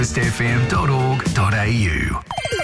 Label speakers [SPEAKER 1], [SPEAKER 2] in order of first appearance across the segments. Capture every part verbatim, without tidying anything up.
[SPEAKER 1] coast f m dot org dot a u.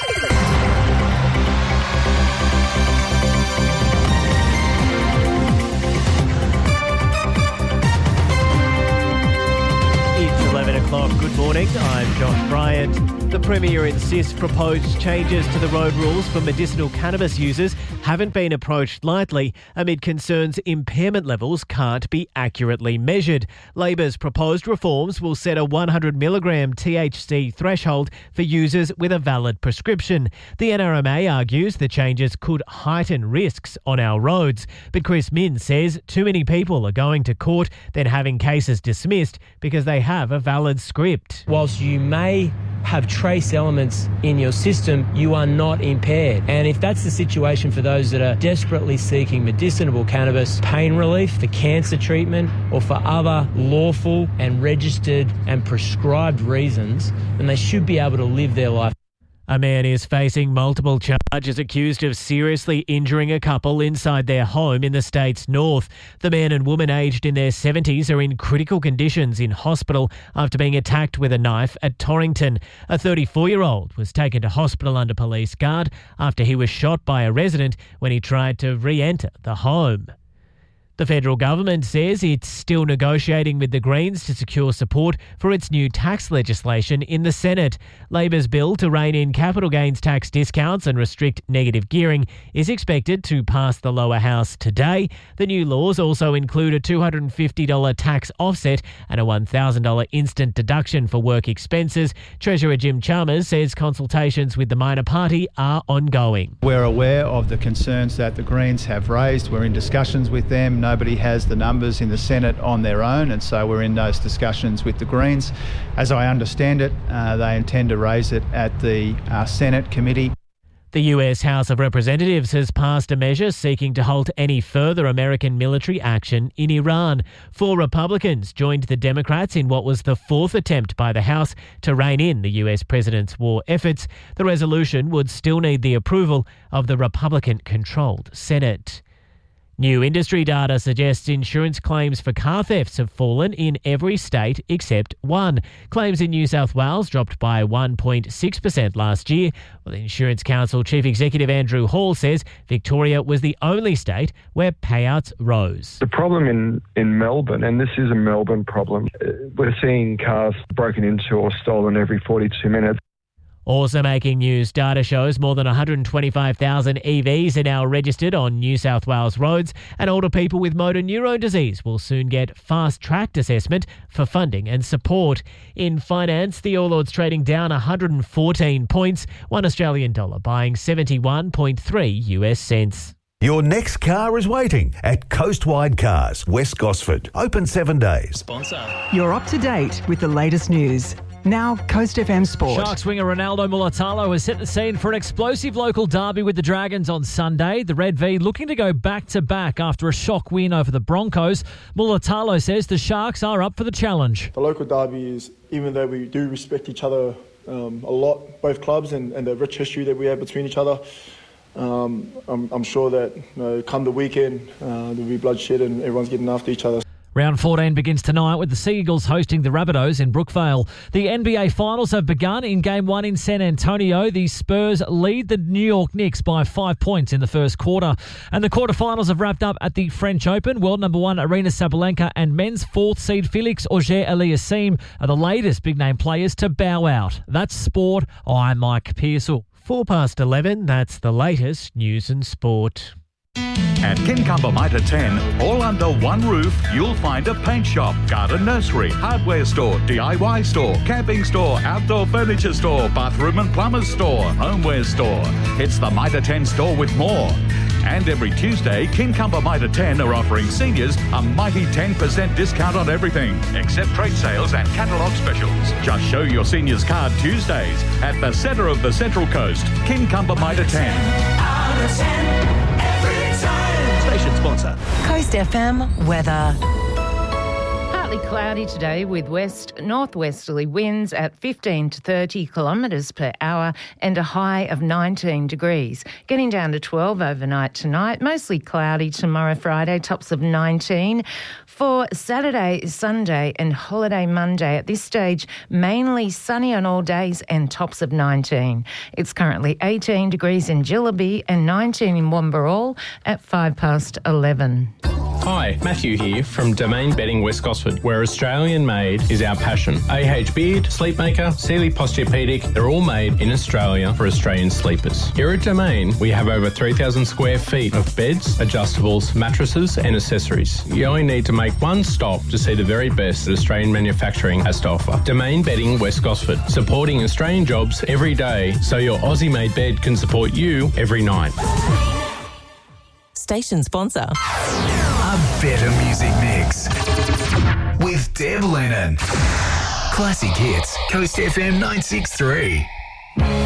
[SPEAKER 2] It's eleven o'clock. Good morning. I'm Josh Bryant. The Premier insists proposed changes to the road rules for medicinal cannabis users haven't been approached lightly amid concerns impairment levels can't be accurately measured. Labor's proposed reforms will set a one hundred milligram T H C threshold for users with a valid prescription. The N R M A argues the changes could heighten risks on our roads. But Chris Minns says too many people are going to court, then having cases dismissed because they have a valid script.
[SPEAKER 3] Whilst you may have trace elements in your system, you are not impaired. And if that's the situation for those that are desperately seeking medicinal cannabis, pain relief, for cancer treatment, or for other lawful and registered and prescribed reasons, then they should be able to live their life.
[SPEAKER 2] A man is facing multiple charges accused of seriously injuring a couple inside their home in the state's north. The man and woman aged in their seventies are in critical conditions in hospital after being attacked with a knife at Torrington. A thirty-four-year-old was taken to hospital under police guard after he was shot by a resident when he tried to re-enter the home. The federal government says it's still negotiating with the Greens to secure support for its new tax legislation in the Senate. Labor's bill to rein in capital gains tax discounts and restrict negative gearing is expected to pass the lower house today. The new laws also include a two hundred fifty dollars tax offset and a one thousand dollars instant deduction for work expenses. Treasurer Jim Chalmers says consultations with the minor party are ongoing.
[SPEAKER 4] We're aware of the concerns that the Greens have raised. We're in discussions with them. Nobody has the numbers in the Senate on their own, and so we're in those discussions with the Greens. As I understand it, uh, they intend to raise it at the uh, Senate committee.
[SPEAKER 2] The U S House of Representatives has passed a measure seeking to halt any further American military action in Iran. Four Republicans joined the Democrats in what was the fourth attempt by the House to rein in the U S president's war efforts. The resolution would still need the approval of the Republican-controlled Senate. New industry data suggests insurance claims for car thefts have fallen in every state except one. Claims in New South Wales dropped by one point six percent last year, while the Insurance Council Chief Executive Andrew Hall says Victoria was the only state where payouts rose.
[SPEAKER 5] The problem in, in Melbourne, and this is a Melbourne problem, we're seeing cars broken into or stolen every forty-two minutes.
[SPEAKER 2] Also making news, data shows more than one hundred twenty-five thousand E Vs are now registered on New South Wales roads, and older people with motor neurone disease will soon get fast-tracked assessment for funding and support. In finance, the All Ords trading down one hundred fourteen points, one Australian dollar buying seventy-one point three U S cents.
[SPEAKER 6] Your next car is waiting at Coastwide Cars, West Gosford. Open seven days.
[SPEAKER 7] Sponsor.
[SPEAKER 8] You're up to date with the latest news. Now, Coast F M Sport.
[SPEAKER 7] Sharks winger Ronaldo Mulatalo has set the scene for an explosive local derby with the Dragons on Sunday. The Red V looking to go back-to-back after a shock win over the Broncos. Mulatalo says the Sharks are up for the challenge.
[SPEAKER 9] The local derby is, even though we do respect each other um, a lot, both clubs, and, and the rich history that we have between each other, um, I'm, I'm sure that you know, come the weekend, uh, there'll be bloodshed and everyone's getting after each other.
[SPEAKER 7] Round fourteen begins tonight with the Sea Eagles hosting the Rabbitohs in Brookvale. The N B A Finals have begun in Game one in San Antonio. The Spurs lead the New York Knicks by five points in the first quarter. And the quarterfinals have wrapped up at the French Open. World number one Aryna Sabalenka and men's fourth seed Felix Auger-Aliassime are the latest big-name players to bow out. That's sport. I'm Mike Pearsall.
[SPEAKER 2] Four past eleven, that's the latest news and sport.
[SPEAKER 10] At Kincumber Mitre ten, all under one roof, you'll find a paint shop, garden nursery, hardware store, D I Y store, camping store, outdoor furniture store, bathroom and plumber's store, homeware store. It's the Mitre ten store with more. And every Tuesday, Kincumber Mitre ten are offering seniors a mighty ten percent discount on everything, except trade sales and catalogue specials. Just show your seniors card Tuesdays at the centre of the Central Coast, Kincumber Mitre ten.
[SPEAKER 11] Out of ten. Station sponsor.
[SPEAKER 8] Coast F M weather.
[SPEAKER 12] Partly Partly cloudy today with west northwesterly winds at fifteen to thirty kilometres per hour and a high of nineteen degrees. Getting down to twelve overnight tonight. Mostly cloudy tomorrow, Friday, tops of nineteen. For Saturday, Sunday and holiday Monday, at this stage, mainly sunny on all days and tops of nineteen. It's currently eighteen degrees in Jillaby and nineteen in Wamberal at five past eleven.
[SPEAKER 13] Hi, Matthew here from Domain Bedding West Gosford, where Australian made is our passion. A H Beard, Sleepmaker, Sealy Posturepedic, they're all made in Australia for Australian sleepers. Here at Domain, we have over three thousand square feet of beds, adjustables, mattresses and accessories. You only need to make one stop to see the very best that Australian manufacturing has to offer. Domain Bedding West Gosford, supporting Australian jobs every day so your Aussie-made bed can support you every night.
[SPEAKER 14] Station sponsor.
[SPEAKER 1] A better music mix with Deb Lennon. Classic hits, Coast F M nine six three.